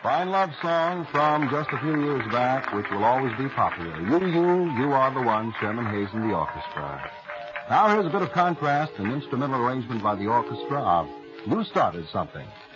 Fine love song from just a few years back, which will always be popular. You are the one, Sherman Hayes and the orchestra. Now here's a bit of contrast, an instrumental arrangement by the orchestra of You Started Something.